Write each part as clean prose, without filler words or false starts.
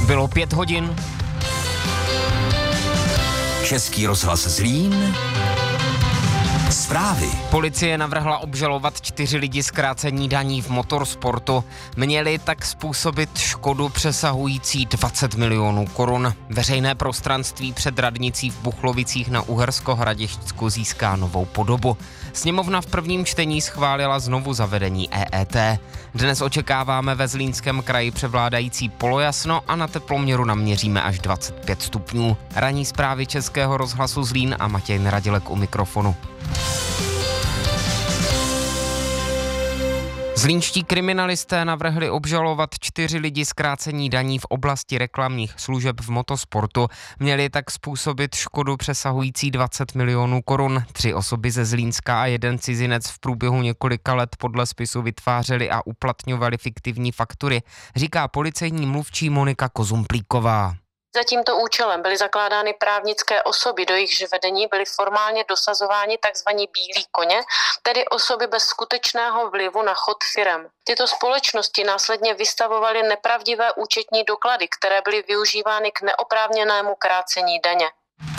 Bylo 5 hodin. Český rozhlas Zlín. Zprávy. Policie navrhla obžalovat 4 lidi z krácení daní v motorsportu. Měli tak způsobit škodu přesahující 20 milionů korun. Veřejné prostranství před radnicí v Buchlovicích na Uhersko-Hradišťsku získá novou podobu. Sněmovna v prvním čtení schválila znovu zavedení EET. Dnes očekáváme ve Zlínském kraji převládající polojasno a na teploměru naměříme až 25 stupňů. Ranní zprávy Českého rozhlasu Zlín a Matěj Neradilek u mikrofonu. Zlínští kriminalisté navrhli obžalovat 4 lidi z krácení daní v oblasti reklamních služeb v motosportu. Měli tak způsobit škodu přesahující 20 milionů korun. 3 osoby ze Zlínska a 1 cizinec v průběhu několika let podle spisu vytvářeli a uplatňovali fiktivní faktury, říká policejní mluvčí Monika Kozumplíková. Za tímto účelem byly zakládány právnické osoby, do jejichž vedení byly formálně dosazováni tzv. Bílí koně, tedy osoby bez skutečného vlivu na chod firem. Tyto společnosti následně vystavovaly nepravdivé účetní doklady, které byly využívány k neoprávněnému krácení daně.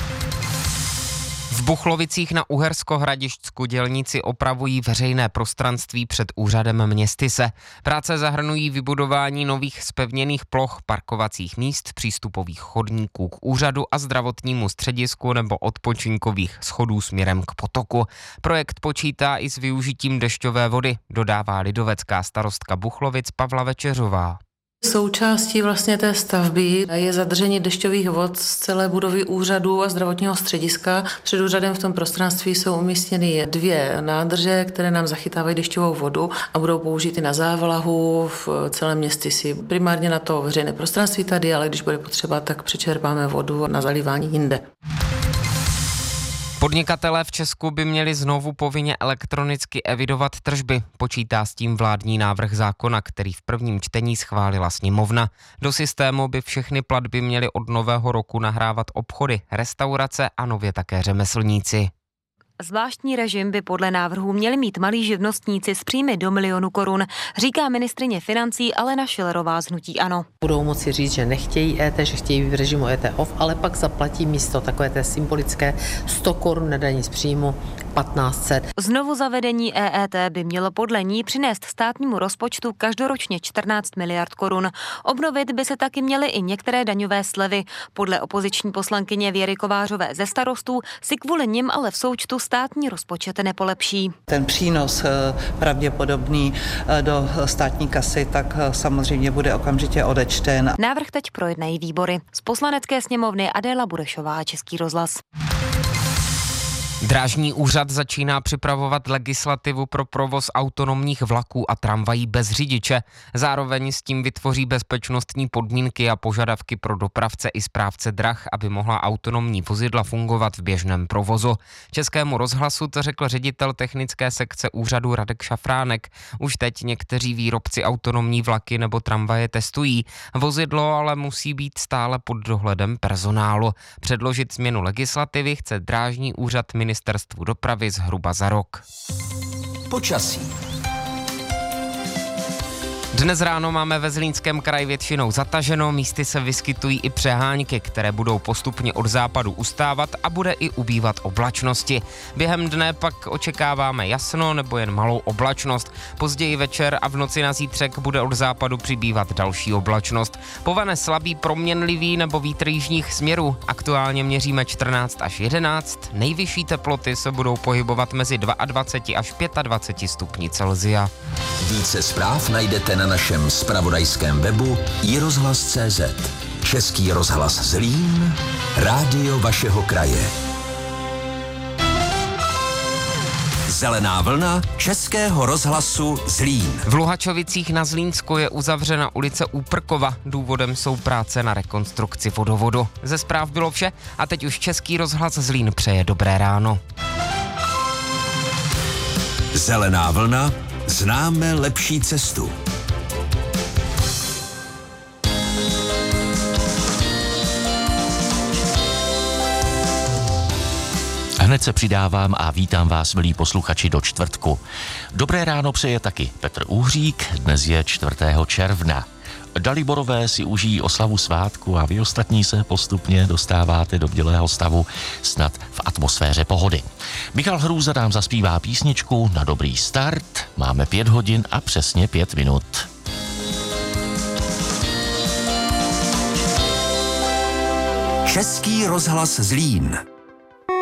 V Buchlovicích na Uhersko-Hradišťsku dělníci opravují veřejné prostranství před úřadem Městyse. Práce zahrnují vybudování nových zpevněných ploch, parkovacích míst, přístupových chodníků k úřadu a zdravotnímu středisku nebo odpočinkových schodů směrem k potoku. Projekt počítá i s využitím dešťové vody, dodává lidovecká starostka Buchlovic Pavla Večeřová. Součástí vlastně té stavby je zadržení dešťových vod z celé budovy úřadu a zdravotního střediska. Před úřadem v tom prostranství jsou umístěny 2 nádrže, které nám zachytávají dešťovou vodu a budou použity na závlahu v celém Městysi. Primárně na to veřejné prostranství tady, ale když bude potřeba, tak přečerpáme vodu na zalívání jinde. Podnikatelé v Česku by měli znovu povinně elektronicky evidovat tržby. Počítá s tím vládní návrh zákona, který v prvním čtení schválila sněmovna. Do systému by všechny platby měly od nového roku nahrávat obchody, restaurace a nově také řemeslníci. Zvláštní režim by podle návrhu měli mít malí živnostníci s příjmy do 1 milionu korun, říká ministryně financí Alena Schillerová z hnutí ANO. Budou moci říct, že nechtějí EET, že chtějí v režimu EET off, ale pak zaplatí místo takové té symbolické 100 korun na daní z příjmu 1500. Znovu zavedení EET by mělo podle ní přinést státnímu rozpočtu každoročně 14 miliard korun. Obnovit by se taky měly i některé daňové slevy. Podle opoziční poslankyně Věry Kovářové ze Starostů si kvůli nim ale v součtu státní rozpočet nepolepší. Ten přínos pravděpodobný do státní kasy tak samozřejmě bude okamžitě odečten. Návrh teď projednají výbory. Z Poslanecké sněmovny Adéla Burešová, Český rozhlas. Drážní úřad začíná připravovat legislativu pro provoz autonomních vlaků a tramvají bez řidiče. Zároveň s tím vytvoří bezpečnostní podmínky a požadavky pro dopravce i správce drah, aby mohla autonomní vozidla fungovat v běžném provozu. Českému rozhlasu to řekl ředitel technické sekce úřadu Radek Šafránek. Už teď někteří výrobci autonomní vlaky nebo tramvaje testují. Vozidlo ale musí být stále pod dohledem personálu. Předložit změnu legislativy chce Drážní úřad Ministerstvu dopravy zhruba za rok. Počasí. Dnes ráno máme ve Zlínském kraji většinou zataženo, místy se vyskytují i přehánky, které budou postupně od západu ustávat a bude i ubývat oblačnosti. Během dne pak očekáváme jasno nebo jen malou oblačnost. Později večer a v noci na zítřek bude od západu přibývat další oblačnost. Povane slabý proměnlivý nebo vítr jižních směrů. Aktuálně měříme 14 až 11, nejvyšší teploty se budou pohybovat mezi 22 až 25 stupni Celsia. Více zpráv najdete na našem zpravodajském webu iRozhlas.cz. Český rozhlas Zlín, rádio vašeho kraje. Zelená vlna Českého rozhlasu Zlín. V Luhačovicích na Zlínsku je uzavřena ulice Úprkova. Důvodem jsou práce na rekonstrukci vodovodu. Ze zpráv bylo vše a teď už Český rozhlas Zlín přeje dobré ráno. Zelená vlna, známe lepší cestu. Hned se přidávám a vítám vás, milí posluchači, do čtvrtku. Dobré ráno přeje taky Petr Uhřík, dnes je 4. června. Daliborové si užijí oslavu svátku a vy ostatní se postupně dostáváte do bdělého stavu, snad v atmosféře pohody. Michal Hrůza nám zaspívá písničku na dobrý start. Máme 5 hodin a přesně 5 minut. Český rozhlas Zlín.